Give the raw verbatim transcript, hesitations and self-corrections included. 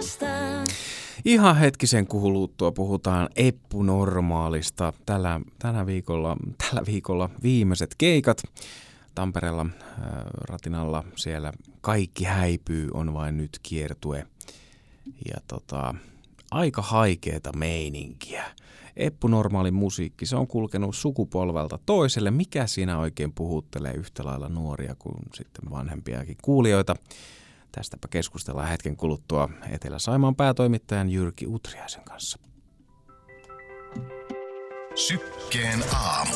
Ihan hetkisen kuluttua puhutaan Eppu Normaalista. Tällä, tällä, viikolla, tällä viikolla viimeiset keikat Tampereella äh, Ratinalla. Siellä Kaikki häipyy on vain nyt -kiertue. Ja tota, aika haikeeta meininkiä. Eppu Normaalin musiikki, se on kulkenut sukupolvelta toiselle. Mikä siinä oikein puhuttelee yhtä lailla nuoria kuin sitten vanhempiakin kuulijoita? Tästäpä keskustellaan hetken kuluttua Etelä-Saimaan päätoimittajan Jyrki Utriaisen kanssa. Sykkeen aamu.